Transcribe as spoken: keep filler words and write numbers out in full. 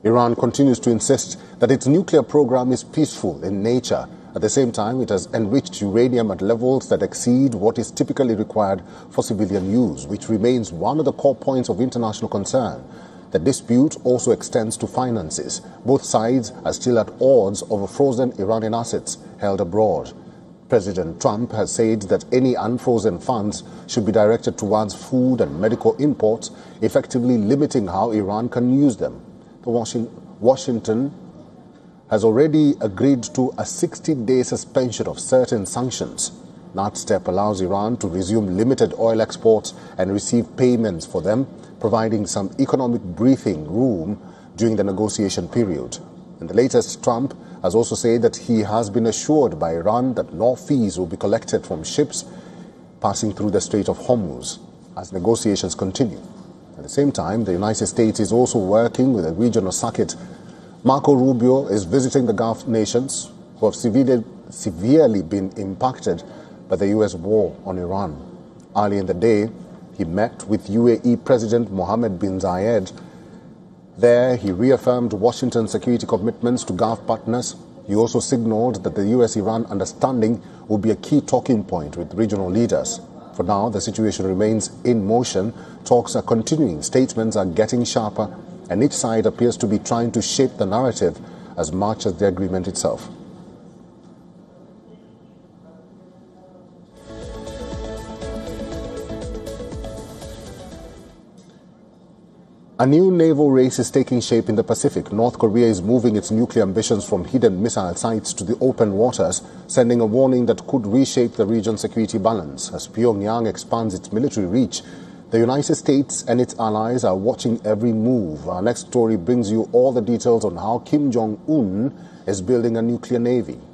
Iran continues to insist that its nuclear program is peaceful in nature. At the same time, it has enriched uranium at levels that exceed what is typically required for civilian use, which remains one of the core points of international concern. The dispute also extends to finances. Both sides are still at odds over frozen Iranian assets held abroad. President Trump has said that any unfrozen funds should be directed towards food and medical imports, effectively limiting how Iran can use them. The Washington has already agreed to a sixty-day suspension of certain sanctions. That step allows Iran to resume limited oil exports and receive payments for them, providing some economic breathing room during the negotiation period. In the latest, Trump has also said that he has been assured by Iran that no fees will be collected from ships passing through the Strait of Hormuz as negotiations continue. At the same time, the United States is also working with a regional circuit. Marco Rubio is visiting the Gulf nations who have severely, severely been impacted by the U S war on Iran. Early in the day, he met with U A E President Mohammed bin Zayed. There, he reaffirmed Washington's security commitments to Gulf partners. He also signaled that the U S Iran understanding will be a key talking point with regional leaders. For now, the situation remains in motion. Talks are continuing, statements are getting sharper, and each side appears to be trying to shape the narrative as much as the agreement itself. A new naval race is taking shape in the Pacific. North Korea is moving its nuclear ambitions from hidden missile sites to the open waters, sending a warning that could reshape the region's security balance. As Pyongyang expands its military reach, the United States and its allies are watching every move. Our next story brings you all the details on how Kim Jong-un is building a nuclear navy.